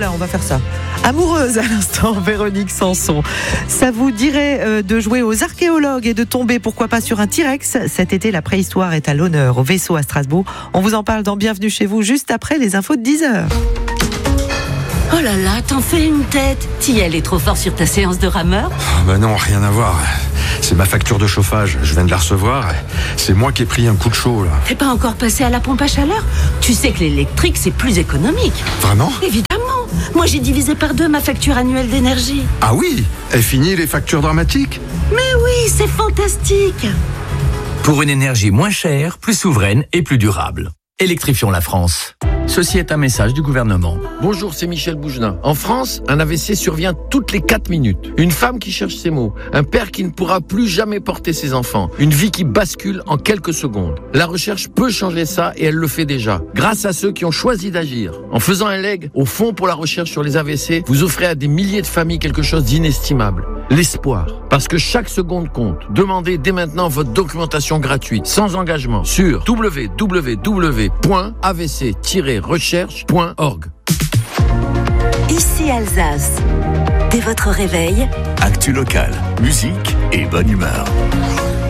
Voilà, on va faire ça. Amoureuse à l'instant, Véronique Sanson. Ça vous dirait de jouer aux archéologues et de tomber, pourquoi pas, sur un T-Rex? Cet été, la préhistoire est à l'honneur au Vaisseau à Strasbourg. On vous en parle dans Bienvenue chez vous, juste après les infos de 10h. Oh là là, t'en fais une tête. T'y est trop fort sur ta séance de rameur? Bah non, rien à voir. C'est ma facture de chauffage, je viens de la recevoir. C'est moi qui ai pris un coup de chaud, là. T'es pas encore passé à la pompe à chaleur? Tu sais que l'électrique, c'est plus économique. Vraiment? Évidemment. Moi, j'ai divisé par 2 ma facture annuelle d'énergie. Ah oui? Est fini les factures dramatiques? Mais oui, c'est fantastique. Pour une énergie moins chère, plus souveraine et plus durable. Électrifions la France. Ceci est un message du gouvernement. Bonjour, c'est Michel Bougelin. En France, un AVC survient toutes les 4 minutes. Une femme qui cherche ses mots. Un père qui ne pourra plus jamais porter ses enfants. Une vie qui bascule en quelques secondes. La recherche peut changer ça et elle le fait déjà. Grâce à ceux qui ont choisi d'agir. En faisant un leg au Fonds pour la recherche sur les AVC, vous offrez à des milliers de familles quelque chose d'inestimable. L'espoir. Parce que chaque seconde compte. Demandez dès maintenant votre documentation gratuite, sans engagement, sur www.avc-recherche.org. Ici Alsace. Dès votre réveil, Actu locale, musique et bonne humeur.